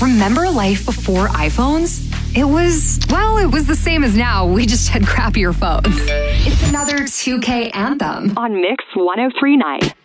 Remember life before iPhones? It was the same as now. We just had crappier phones. It's another 2K anthem on Mix 1039.